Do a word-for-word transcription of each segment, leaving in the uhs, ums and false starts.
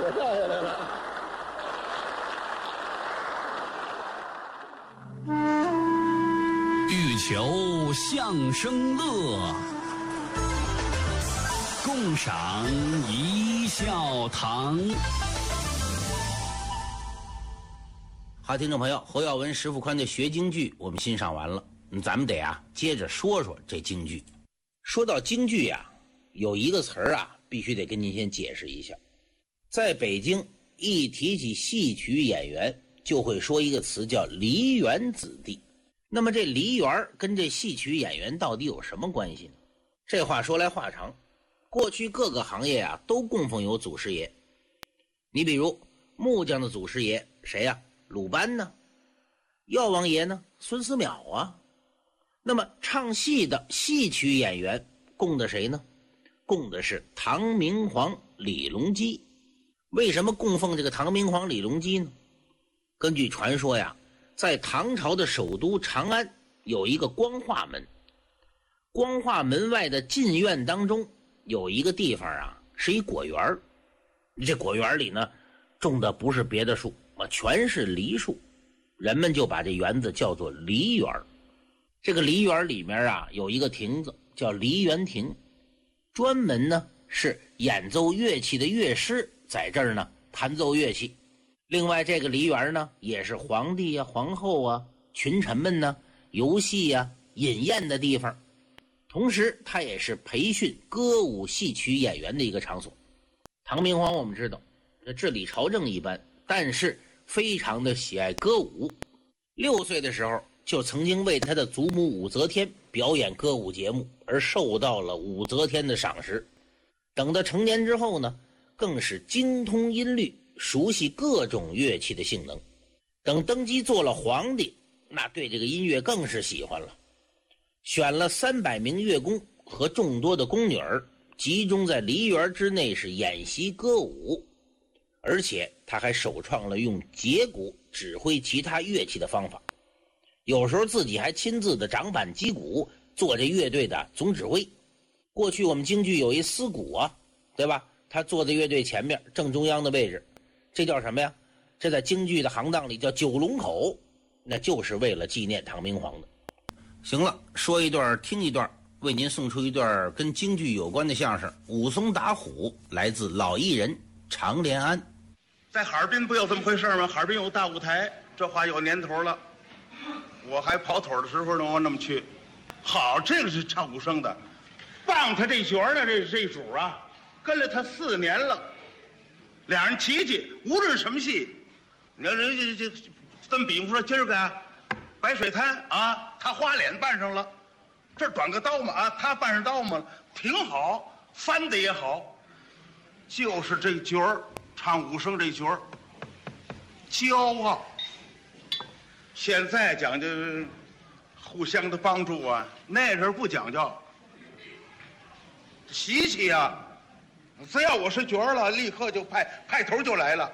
我掉下来了。 欲求相声乐，共赏一笑堂。 好，听众朋友，侯耀文、石富宽的学京剧我们欣赏完了，咱们得啊接着说说这京剧。说到京剧啊，有一个词儿啊必须得跟您先解释一下。在北京一提起戏曲演员，就会说一个词叫梨园子弟。那么这梨园跟这戏曲演员到底有什么关系呢？这话说来话长。过去各个行业啊都供奉有祖师爷。你比如木匠的祖师爷谁呀、啊？鲁班呢？药王爷呢？孙思邈啊。那么唱戏的戏曲演员供的谁呢？供的是唐明皇李隆基。为什么供奉这个唐明皇李隆基呢？根据传说呀，在唐朝的首都长安有一个光化门，光化门外的禁院当中有一个地方啊，是一果园。这果园里呢种的不是别的树啊，全是梨树，人们就把这园子叫做梨园。这个梨园里面啊有一个亭子叫梨园亭，专门呢是演奏乐器的乐师在这儿呢弹奏乐器。另外这个梨园呢也是皇帝啊、皇后啊、群臣们呢游戏啊、饮宴的地方，同时它也是培训歌舞戏曲演员的一个场所。唐明皇我们知道治理朝政一般，但是非常的喜爱歌舞。六岁的时候就曾经为他的祖母武则天表演歌舞节目而受到了武则天的赏识。等到成年之后呢，更是精通音律，熟悉各种乐器的性能。等登基做了皇帝，那对这个音乐更是喜欢了，选了三百名乐工和众多的宫女儿，集中在梨园之内是演习歌舞。而且他还首创了用节鼓指挥其他乐器的方法，有时候自己还亲自的掌板击鼓，做这乐队的总指挥。过去我们京剧有一司鼓啊，对吧？他坐在乐队前面正中央的位置，这叫什么呀？这在京剧的行当里叫九龙口，那就是为了纪念唐明皇的。行了，说一段听一段，为您送出一段跟京剧有关的相声《武松打虎》，来自老艺人常连安。 在哈尔滨不有这么回事吗？哈尔滨有大舞台，这话有年头了。我还跑腿的时候呢，我那么去。好，这个是唱武生的，棒他这角呢，这这主啊，跟了他四年了。俩人齐齐，无论什么戏，你看人家这这这么比方说，今儿个啊白水滩啊，他花脸扮上了，这短个刀嘛啊，他扮上刀嘛，挺好，翻的也好，就是这角儿。唱武生这角儿骄傲，现在讲究互相的帮助啊，那阵儿不讲究，习气呀，只要我是角儿了，立刻就派派头就来了。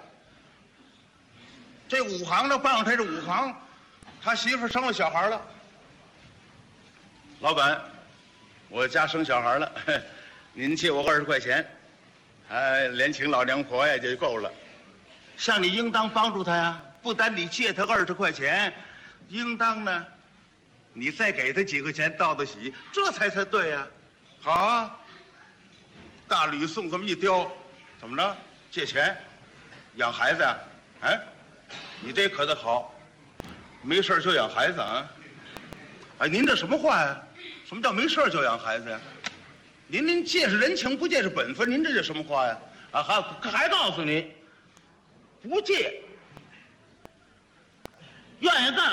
这武行的帮他这武行，他媳妇生了小孩了，老板，我家生小孩了，您借我二十块钱。哎，连请老娘婆呀就够了。像你应当帮助他呀，不单你借他二十块钱，应当呢，你再给他几块钱道道喜，这才才对呀。好啊，大吕送这么一雕，怎么着？借钱养孩子呀？哎，你这可得好，没事就养孩子啊？哎，您这什么话呀？什么叫没事就养孩子呀？您您借是人情，不借是本分，您这是什么话呀？啊，还还告诉你，不借，愿意干